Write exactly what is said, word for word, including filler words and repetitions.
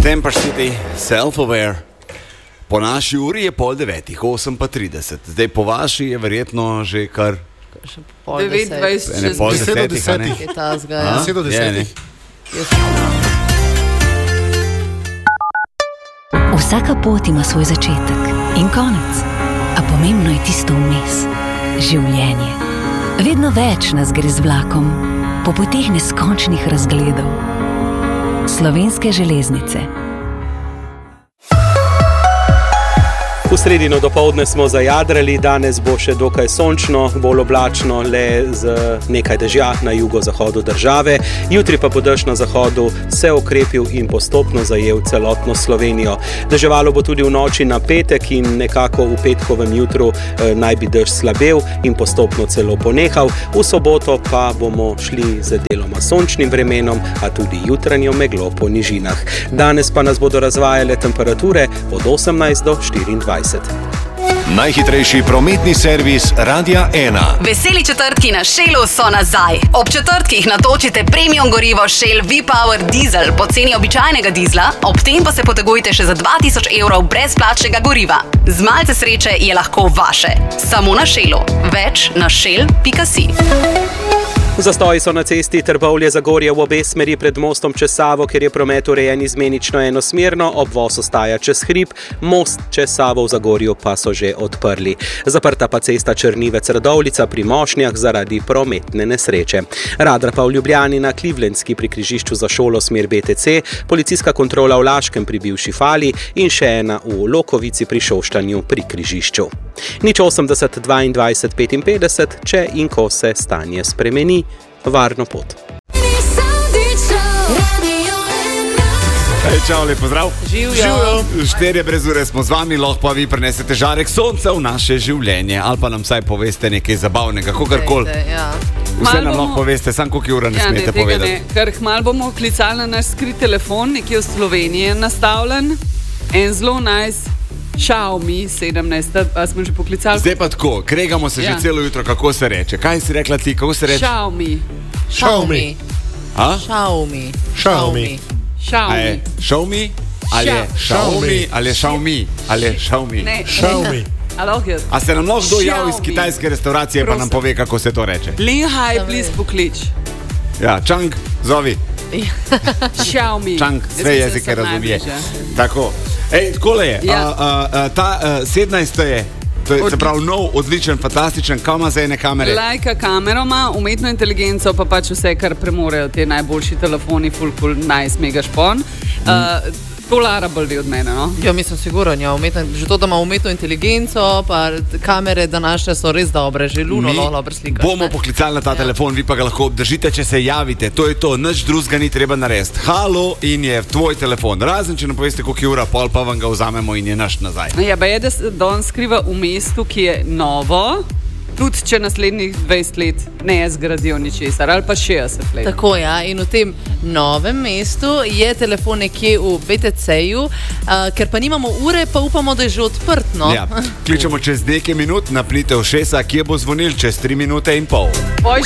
Temper City, Self-Aware. Po naši uri je pol devetih, osem pa trideset. Zdaj po vaši je verjetno že kar devet dvajset, ne, pol desetih, a ne? Je ta zgaja. Deset do desetih. Vsaka pot ima svoj začetek in konec, a pomembno je tisto vmes. Življenje. Vedno več nas gre z vlakom, po poteh neskončnih razgledov. Slovenske železnice. V sredino dopoldne smo zajadrali, danes bo še dokaj sončno, bolj oblačno, le z nekaj dežja na jugozahodu države. Jutri pa bo dež na zahodu se okrepil in postopno zajel celotno Slovenijo. Deževalo bo tudi v noči na petek in nekako v petkovem jutru eh, naj bi dež slabel in postopno celo ponehal. V soboto pa bomo šli z deloma sončnim vremenom, a tudi jutranjo meglo po nižinah. Danes pa nas bodo razvajale temperature od osemnajst do štiriindvajset. Najhitrejši prometni servis Radia ena. Veseli četrtki na Shellu so nazaj. Ob četrtkih natočite premium gorivo Shell V-Power Diesel po ceni običajnega dizla, ob tem pa se potegujte še za dva tisoč evrov brezplačnega goriva. Z malce sreče je lahko vaše. Samo na Shellu. Več na shell pika si. Zastoji so na cesti Trbovlje-Zagorje v obe smeri pred mostom čez Savo, ker je promet urejen izmenično enosmerno, obvoz ostaja čez hrib, most čez Savo v Zagorju pa so že odprli. Zaprta pa cesta Črnivec-Radovljica pri Mošnjah zaradi prometne nesreče. Radra pa v Ljubljani na Klivlenski pri križišču za šolo smer B T C, policijska kontrola v Laškem pri bivši Fali in še ena v Lokovici pri Šoštanju pri križišču. Nič osemdeset dvaindvajset petinpetdeset, če in ko se stanje spremeni. Varno pot. Hej, čau, lep pozdrav. Živjo. Štirje brez ure smo z vami, lahko pa vi prenesete žarek sonca v naše življenje ali pa nam vsaj poveste nekaj zabavnega, kogarkoli. Ja. Vse Mal nam bomo- lahko poveste, samo koliko ura ne Ja, ne, smete tega povedati. ne, ker hmal bomo klicali na naš skrit telefon, nekje v Sloveniji je nastavljen. En zelo nice Xiaomi sedemnajst, a smo že poklicali? Zdaj pa tako, kregamo se že Ja. celo jutro, kako se reče. Kaj si rekla ti, kako se reče? Xiaomi. Xiaomi. A? Xiaomi. Xiaomi. A je Xiaomi. Xiaomi? Ali je Xiaomi? Ali je Xiaomi? Ali je Xiaomi? Ne. Xiaomi. A lahko jaz? A se nam lahko kdo javi iz Xiaomi. kitajske restauracije pa nam Prosim. pove, kako se to reče? Linhaj, please poklič. Ja, Čang, zovi. Xiaomi. Čang, Jaz sve mislim, jezike da sem razumije. najbližje. Tako. Ej, takole je. Ja. A, a, a, ta uh, sedemnajst je, to je se Odli- pravi nov, odličen, fantastičen, kam ima za ene kamere? Lajka kamero ima, umetno inteligenco pa pač vse, kar premorejo te najboljši telefoni, full cool, nice, mega špon. Uh, to Lara bolj ve od mene, no? Ja, mislim, sigurno, ja, umetno, že to, da ima umetno inteligenco, pa kamere današnje so res dobre, že luno Mi lahko dobro slikaš. bomo ne. poklicali na ta telefon, vi pa ga lahko obdržite, če se javite. To je to, nič drugega ni treba narediti. Halo in je tvoj telefon. Razen, če nam poveste, koliko je ura, pol pa vam ga vzamemo in je naš nazaj. Ja, pa je, da se danes skriva v mestu, ki je novo, tudi če naslednjih dvajset let ne zgradijo ničesar, ali pa šestdeset let. Tako ja, in v tem novem mestu je telefon nekje v B T C-ju, uh, ker pa nimamo ure, pa upamo, da je že odprt. No? Ja, kličemo čez nekaj minut, napnite ušesa, kje bo zvonil čez tri minute in pol. Poj